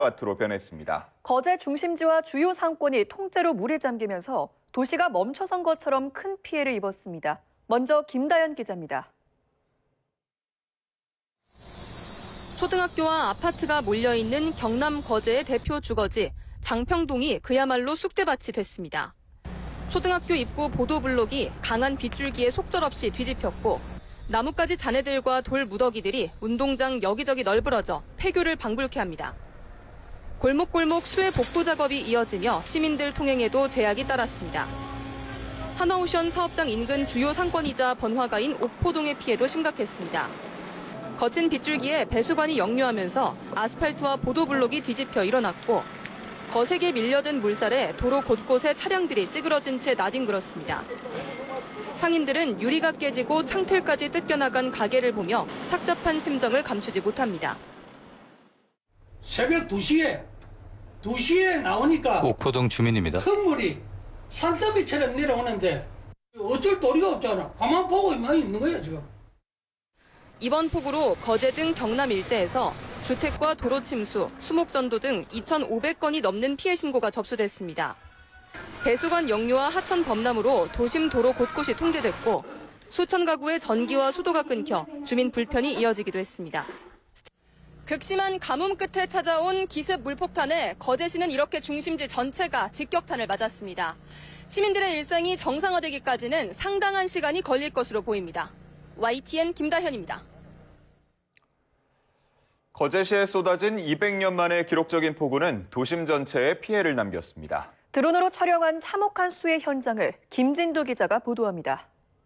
밭으로 변했습니다. 거제 중심지와 주요 상권이 통째로 물에 잠기면서 도시가 멈춰선 것처럼 큰 피해를 입었습니다. 먼저 김다연 기자입니다. 초등학교와 아파트가 몰려있는 경남 거제의 대표 주거지 장평동이 그야말로 쑥대밭이 됐습니다. 초등학교 입구 보도블록이 강한 빗줄기에 속절없이 뒤집혔고 나뭇가지 잔해들과 돌 무더기들이 운동장 여기저기 널브러져 폐교를 방불케 합니다. 골목골목 수해 복구 작업이 이어지며 시민들 통행에도 제약이 따랐습니다. 하나오션 사업장 인근 주요 상권이자 번화가인 옥포동의 피해도 심각했습니다. 거친 빗줄기에 배수관이 역류하면서 아스팔트와 보도블록이 뒤집혀 일어났고 거세게 밀려든 물살에 도로 곳곳에 차량들이 찌그러진 채 나뒹굴었습니다. 상인들은 유리가 깨지고 창틀까지 뜯겨나간 가게를 보며 착잡한 심정을 감추지 못합니다. 새벽 2시에 나오니까 옥포동 주민입니다. 큰 물이 산더미처럼 내려오는데 어쩔 도리가 없잖아. 가만 보고 있는 거야 지금. 이번 폭우로 거제 등 경남 일대에서 주택과 도로 침수, 수목전도 등 2,500건이 넘는 피해 신고가 접수됐습니다. 배수관 역류와 하천 범람으로 도심 도로 곳곳이 통제됐고 수천 가구의 전기와 수도가 끊겨 주민 불편이 이어지기도 했습니다. 극심한 가뭄 끝에 찾아온 기습 물폭탄에 거제시는 이렇게 중심지 전체가 직격탄을 맞았습니다. 시민들의 일상이 정상화되기까지는 상당한 시간이 걸릴 것으로 보입니다. YTN 김다현입니다. 거제시에 쏟아진 200년 만의 기록적인 폭우는 도심 전체에 피해를 남겼습니다. 드론으로 촬영한 참혹한 수해 현장을 김진두 기자가 보도합니다.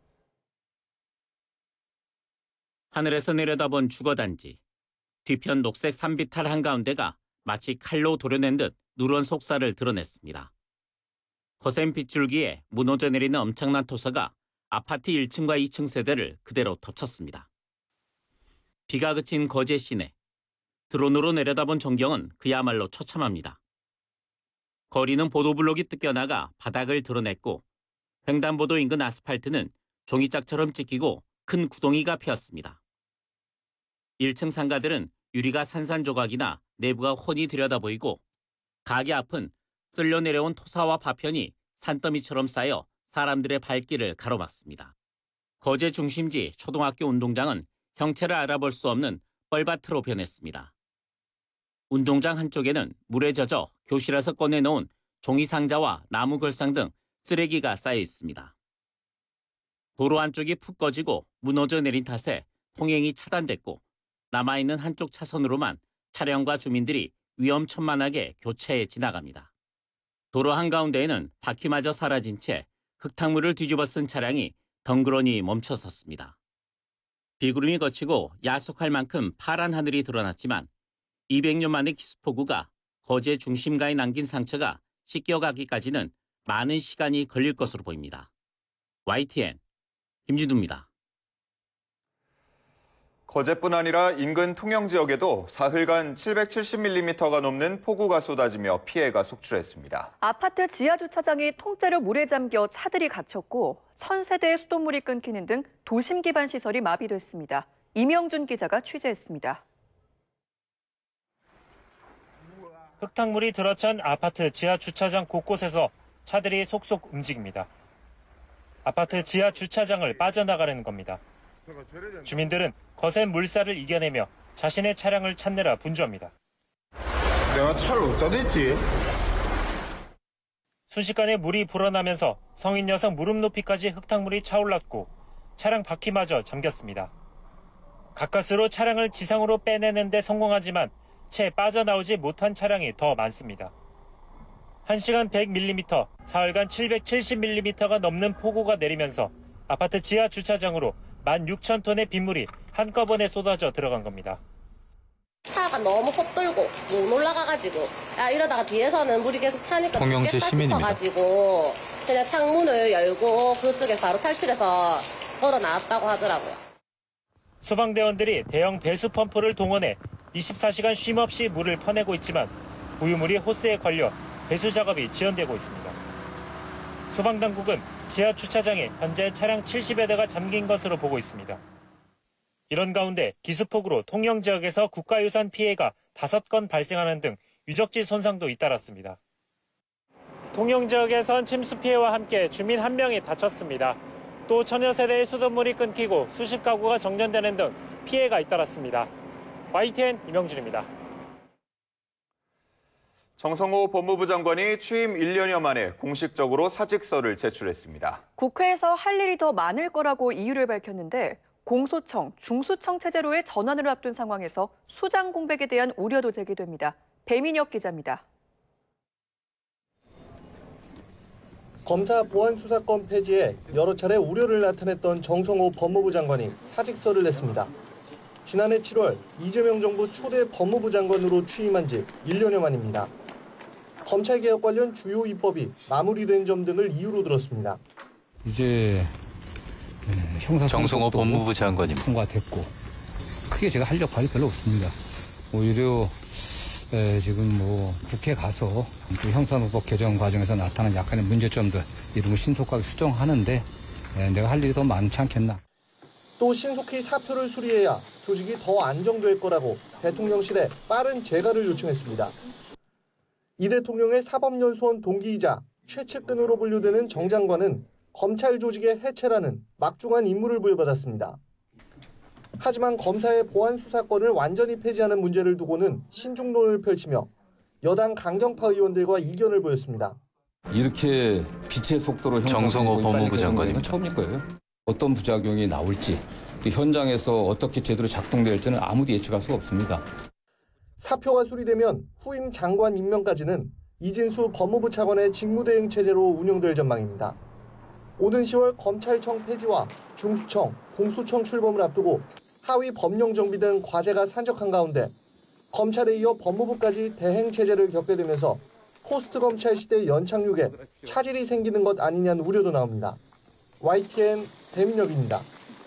하늘에서 내려다본 주거단지. 뒤편 녹색 산비탈 한가운데가 마치 칼로 도려낸 듯 누런 속살을 드러냈습니다. 거센 빗줄기에 무너져 내리는 엄청난 토사가 아파트 1층과 2층 세대를 그대로 덮쳤습니다. 비가 그친 거제 시내. 드론으로 내려다본 전경은 그야말로 처참합니다. 거리는 보도블록이 뜯겨나가 바닥을 드러냈고 횡단보도 인근 아스팔트는 종이짝처럼 찢기고 큰 구덩이가 피었습니다. 1층 상가들은 유리가 산산조각이나 내부가 훤히 들여다보이고 가게 앞은 쓸려 내려온 토사와 파편이 산더미처럼 쌓여 사람들의 발길을 가로막습니다. 거제 중심지 초등학교 운동장은 형체를 알아볼 수 없는 뻘밭으로 변했습니다. 운동장 한쪽에는 물에 젖어 교실에서 꺼내놓은 종이 상자와 나무 걸상 등 쓰레기가 쌓여 있습니다. 도로 한쪽이 푹 꺼지고 무너져 내린 탓에 통행이 차단됐고 남아있는 한쪽 차선으로만 차량과 주민들이 위험천만하게 교차해 지나갑니다. 도로 한가운데에는 바퀴마저 사라진 채 흙탕물을 뒤집어 쓴 차량이 덩그러니 멈춰섰습니다. 비구름이 거치고 야속할 만큼 파란 하늘이 드러났지만 200년 만의 기습폭우가 거제 중심가에 남긴 상처가 씻겨가기까지는 많은 시간이 걸릴 것으로 보입니다. YTN 김진두입니다. 거제뿐 아니라 인근 통영 지역에도 사흘간 770mm가 넘는 폭우가 쏟아지며 피해가 속출했습니다. 아파트 지하 주차장이 통째로 물에 잠겨 차들이 갇혔고 1000세대의 수돗물이 끊기는 등 도심 기반 시설이 마비됐습니다. 이명준 기자가 취재했습니다. 흙탕물이 들어찬 아파트 지하 주차장 곳곳에서 차들이 속속 움직입니다. 아파트 지하 주차장을 빠져나가려는 겁니다. 주민들은 거센 물살을 이겨내며 자신의 차량을 찾느라 분주합니다. 내가 차를 어디다 댔지? 순식간에 물이 불어나면서 성인 여성 무릎 높이까지 흙탕물이 차올랐고 차량 바퀴마저 잠겼습니다. 가까스로 차량을 지상으로 빼내는 데 성공하지만 채 빠져나오지 못한 차량이 더 많습니다. 1시간 100mm, 사흘간 770mm가 넘는 폭우가 내리면서 아파트 지하 주차장으로 16,000톤의 빗물이 한꺼번에 쏟아져 들어간 겁니다. 차가 너무 헛돌고 못 올라가가지고 이러다가 뒤에서는 물이 계속 차니까 통영시 시민입니다. 싶어가지고 그냥 창문을 열고 그쪽에 바로 탈출해서 걸어 나왔다고 하더라고요. 소방대원들이 대형 배수 펌프를 동원해 24시간 쉼없이 물을 퍼내고 있지만 부유물이 호스에 걸려 배수 작업이 지연되고 있습니다. 소방당국은 지하 주차장에 현재 차량 70여 대가 잠긴 것으로 보고 있습니다. 이런 가운데 기습폭우로 통영 지역에서 국가유산 피해가 5건 발생하는 등 유적지 손상도 잇따랐습니다. 통영 지역에선 침수 피해와 함께 주민 1명이 다쳤습니다. 또 천여 세대의 수돗물이 끊기고 수십 가구가 정전되는 등 피해가 잇따랐습니다. YTN 임영준입니다. 정성호 법무부 장관이 취임 1년여 만에 공식적으로 사직서를 제출했습니다. 국회에서 할 일이 더 많을 거라고 이유를 밝혔는데 공소청, 중수청 체제로의 전환을 앞둔 상황에서 수장 공백에 대한 우려도 제기됩니다. 배민혁 기자입니다. 검사 보안 수사권 폐지에 여러 차례 우려를 나타냈던 정성호 법무부 장관이 사직서를 냈습니다. 지난해 7월 이재명 정부 초대 법무부 장관으로 취임한 지 1년여 만입니다. 검찰개혁 관련 주요 입법이 마무리된 점 등을 이유로 들었습니다. 이제 정성호 법무부 장관입니다. 통과됐고 크게 제가 할 역할이 별로 없습니다. 오히려 지금 국회 가서 또 형사노법 개정 과정에서 나타난 약간의 문제점들 이런 거 신속하게 수정하는데 내가 할 일이 더 많지 않겠나. 또 신속히 사표를 수리해야 조직이 더 안정될 거라고 대통령실에 빠른 재가를 요청했습니다. 이 대통령의 사법연수원 동기이자 최측근으로 분류되는 정 장관은 검찰 조직의 해체라는 막중한 임무를 부여받았습니다. 하지만 검사의 보안 수사권을 완전히 폐지하는 문제를 두고는 신중론을 펼치며 여당 강경파 의원들과 이견을 보였습니다. 이렇게 빛의 속도로 정성호 법무부 장관입니다. 처음일 거예요. 어떤 부작용이 나올지 또 현장에서 어떻게 제대로 작동될지는 아무도 예측할 수가 없습니다. 사표가 수리되면 후임 장관 임명까지는 이진수 법무부 차관의 직무대행 체제로 운영될 전망입니다. 오는 10월 검찰청 폐지와 중수청, 공수처 출범을 앞두고 하위 법령 정비 등 과제가 산적한 가운데 검찰에 이어 법무부까지 대행 체제를 겪게 되면서 포스트 검찰 시대 연착륙에 차질이 생기는 것 아니냐는 우려도 나옵니다. YTN 배민혁입니다.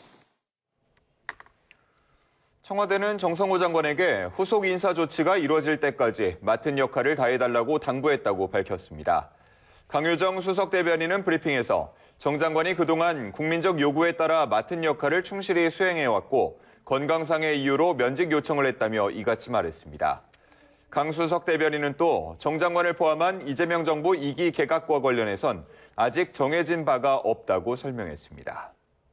청와대는 정성호 장관에게 후속 인사 조치가 이루어질 때까지 맡은 역할을 다해달라고 당부했다고 밝혔습니다. 강효정 수석 대변인은 브리핑에서 정 장관이 그동안 국민적 요구에 따라 맡은 역할을 충실히 수행해왔고 건강상의 이유로 면직 요청을 했다며 이같이 말했습니다. 강 수석 대변인은 또 정 장관을 포함한 이재명 정부 2기 개각과 관련해선 아직 정해진 바가 없다고 설명했습니다.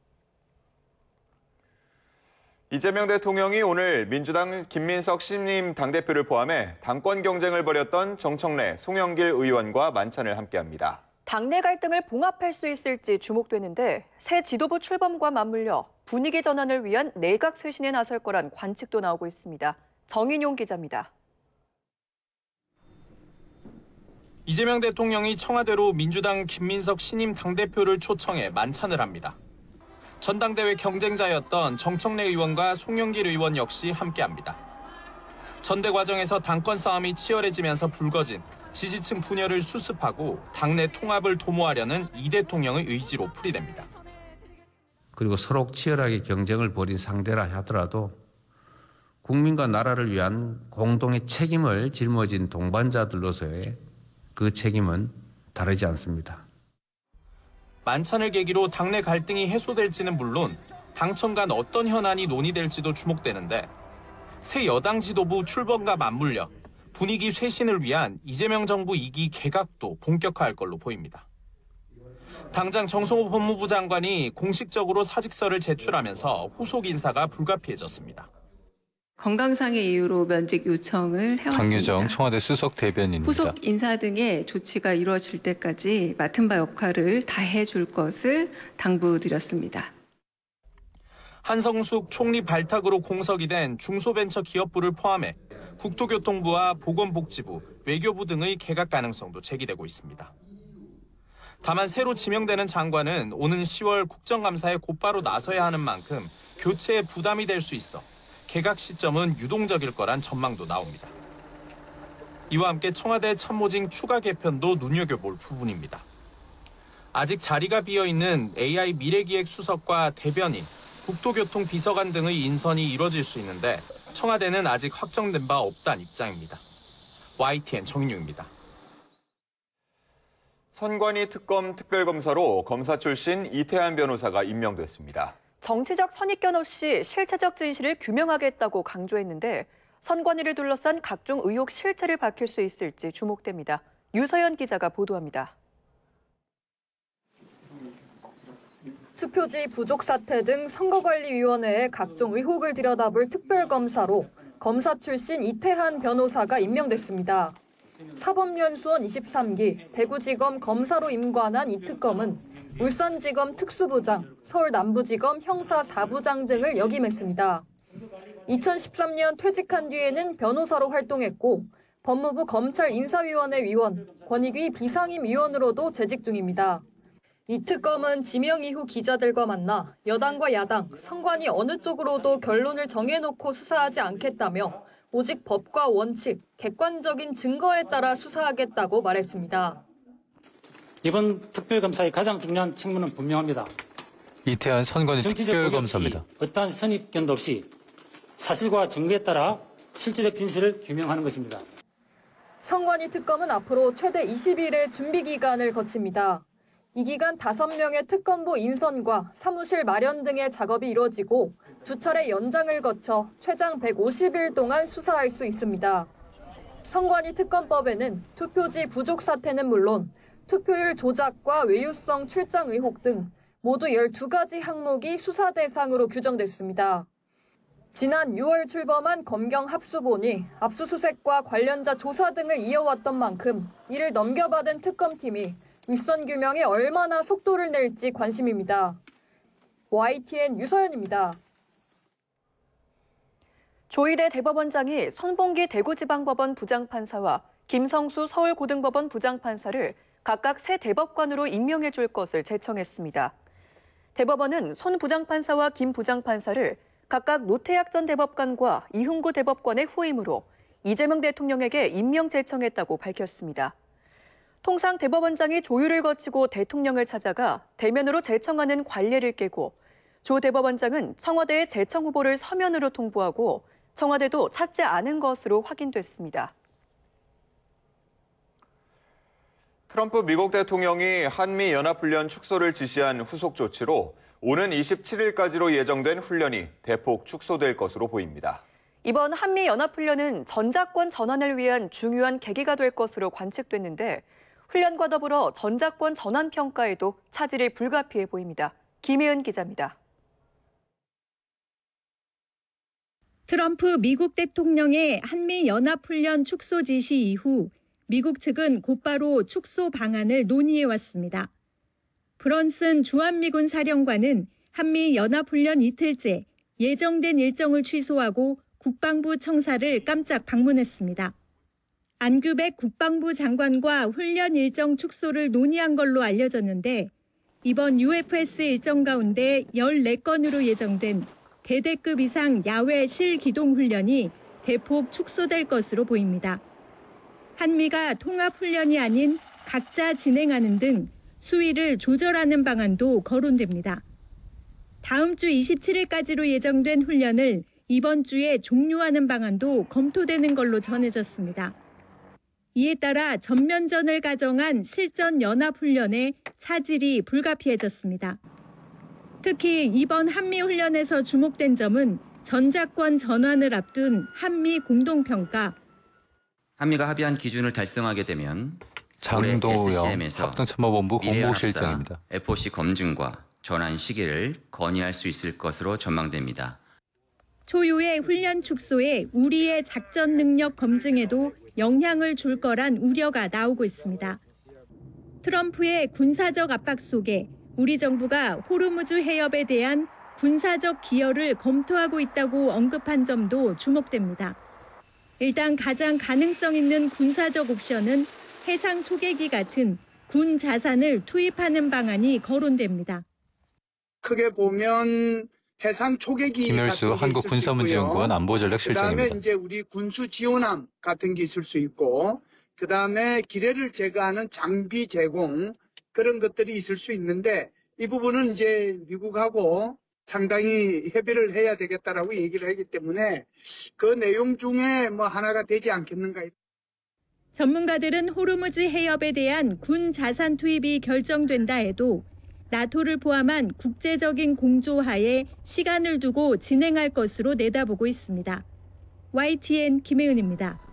이재명 대통령이 오늘 민주당 김민석 신임 당대표를 포함해 당권 경쟁을 벌였던 정청래, 송영길 의원과 만찬을 함께합니다. 당내 갈등을 봉합할 수 있을지 주목되는데 새 지도부 출범과 맞물려 분위기 전환을 위한 내각 쇄신에 나설 거란 관측도 나오고 있습니다. 정인용 기자입니다. 이재명 대통령이 청와대로 민주당 김민석 신임 당대표를 초청해 만찬을 합니다. 전당대회 경쟁자였던 정청래 의원과 송영길 의원 역시 함께합니다. 전대 과정에서 당권 싸움이 치열해지면서 불거진 지지층 분열을 수습하고 당내 통합을 도모하려는 이 대통령의 의지로 풀이됩니다. 그리고 서로 치열하게 경쟁을 벌인 상대라 하더라도 국민과 나라를 위한 공동의 책임을 짊어진 동반자들로서의 그 책임은 다르지 않습니다. 만찬을 계기로 당내 갈등이 해소될지는 물론 당청 간 어떤 현안이 논의될지도 주목되는데 새 여당 지도부 출범과 맞물려 분위기 쇄신을 위한 이재명 정부 2기 개각도 본격화할 걸로 보입니다. 당장 정성호 법무부 장관이 공식적으로 사직서를 제출하면서 후속 인사가 불가피해졌습니다. 건강상의 이유로 면직 요청을 해왔습니다. 강유정 청와대 수석 대변인입니다. 후속 인사 등의 조치가 이루어질 때까지 맡은 바 역할을 다해줄 것을 당부드렸습니다. 한성숙 총리 발탁으로 공석이 된 중소벤처기업부를 포함해 국토교통부와 보건복지부, 외교부 등의 개각 가능성도 제기되고 있습니다. 다만 새로 지명되는 장관은 오는 10월 국정감사에 곧바로 나서야 하는 만큼 교체에 부담이 될 수 있어 개각 시점은 유동적일 거란 전망도 나옵니다. 이와 함께 청와대 참모진 추가 개편도 눈여겨볼 부분입니다. 아직 자리가 비어있는 AI 미래기획 수석과 대변인, 국토교통 비서관 등의 인선이 이뤄질 수 있는데 청와대는 아직 확정된 바 없다는 입장입니다. YTN 정인용입니다. 선관위 특검 특별검사로 검사 출신 이태한 변호사가 임명됐습니다. 정치적 선입견 없이 실체적 진실을 규명하겠다고 강조했는데 선관위를 둘러싼 각종 의혹 실체를 밝힐 수 있을지 주목됩니다. 유서연 기자가 보도합니다. 투표지 부족 사태 등 선거관리위원회의 각종 의혹을 들여다볼 특별검사로 검사 출신 이태한 변호사가 임명됐습니다. 사법연수원 23기 대구지검 검사로 임관한 이 특검은 울산지검 특수부장, 서울남부지검 형사 4부장 등을 역임했습니다. 2013년 퇴직한 뒤에는 변호사로 활동했고 법무부 검찰인사위원회 위원, 권익위 비상임위원으로도 재직 중입니다. 이 특검은 지명 이후 기자들과 만나 여당과 야당, 선관위 어느 쪽으로도 결론을 정해놓고 수사하지 않겠다며 오직 법과 원칙, 객관적인 증거에 따라 수사하겠다고 말했습니다. 이번 특별검사의 가장 중요한 책무는 분명합니다. 이태한 선관위 특별검사입니다. 어떠한 선입견도 없이 사실과 증거에 따라 실질적 진실을 규명하는 것입니다. 선관위 특검은 앞으로 최대 20일의 준비 기간을 거칩니다. 이 기간 5명의 특검보 인선과 사무실 마련 등의 작업이 이루어지고 2차례 연장을 거쳐 최장 150일 동안 수사할 수 있습니다. 선관위 특검법에는 투표지 부족 사태는 물론 투표율 조작과 외유성 출장 의혹 등 모두 12가지 항목이 수사 대상으로 규정됐습니다. 지난 6월 출범한 검경 합수본이 압수수색과 관련자 조사 등을 이어왔던 만큼 이를 넘겨받은 특검팀이 윗선 규명에 얼마나 속도를 낼지 관심입니다. YTN 유서연입니다. 조희대 대법원장이 손봉기 대구지방법원 부장판사와 김성수 서울고등법원 부장판사를 각각 새 대법관으로 임명해 줄 것을 제청했습니다. 대법원은 손 부장판사와 김 부장판사를 각각 노태학 전 대법관과 이흥구 대법관의 후임으로 이재명 대통령에게 임명 제청했다고 밝혔습니다. 통상 대법원장이 조율을 거치고 대통령을 찾아가 대면으로 제청하는 관례를 깨고 조 대법원장은 청와대에 제청 후보를 서면으로 통보하고 청와대도 찾지 않은 것으로 확인됐습니다. 트럼프 미국 대통령이 한미연합훈련 축소를 지시한 후속 조치로 오는 27일까지로 예정된 훈련이 대폭 축소될 것으로 보입니다. 이번 한미연합훈련은 전자권 전환을 위한 중요한 계기가 될 것으로 관측됐는데 훈련과 더불어 전자권 전환 평가에도 차질이 불가피해 보입니다. 김혜은 기자입니다. 트럼프 미국 대통령의 한미연합훈련 축소 지시 이후 미국 측은 곧바로 축소 방안을 논의해왔습니다. 브런슨 주한미군 사령관은 한미연합훈련 이틀째 예정된 일정을 취소하고 국방부 청사를 깜짝 방문했습니다. 안규백 국방부 장관과 훈련 일정 축소를 논의한 걸로 알려졌는데 이번 UFS 일정 가운데 14건으로 예정된 대대급 이상 야외 실기동 훈련이 대폭 축소될 것으로 보입니다. 한미가 통합훈련이 아닌 각자 진행하는 등 수위를 조절하는 방안도 거론됩니다. 다음 주 27일까지로 예정된 훈련을 이번 주에 종료하는 방안도 검토되는 걸로 전해졌습니다. 이에 따라 전면전을 가정한 실전 연합훈련에 차질이 불가피해졌습니다. 특히 이번 한미훈련에서 주목된 점은 전자권 전환을 앞둔 한미 공동평가. 한미가 합의한 기준을 달성하게 되면 장도영 합동참모본부 공보실장입니다. FOC 검증과 전환 시기를 건의할 수 있을 것으로 전망됩니다. 초유의 훈련 축소에 우리의 작전 능력 검증에도 영향을 줄 거란 우려가 나오고 있습니다. 트럼프의 군사적 압박 속에 우리 정부가 호르무즈 해협에 대한 군사적 기여를 검토하고 있다고 언급한 점도 주목됩니다. 일단 가장 가능성 있는 군사적 옵션은 해상 초계기 같은 군 자산을 투입하는 방안이 거론됩니다. 크게 보면 해상 초계기 김열수 한국군사문제연구원 안보전략실장입니다. 그다음에 이제 우리 군수 지원함 같은 게 있을 수 있고 그다음에 기뢰를 제거하는 장비 제공 그런 것들이 있을 수 있는데 이 부분은 이제 미국하고 상당히 협의를 해야 되겠다라고 얘기를 하기 때문에 그 내용 중에 뭐 하나가 되지 않겠는가. 전문가들은 호르무즈 해협에 대한 군 자산 투입이 결정된다 해도 나토를 포함한 국제적인 공조하에 시간을 두고 진행할 것으로 내다보고 있습니다. YTN 김혜은입니다.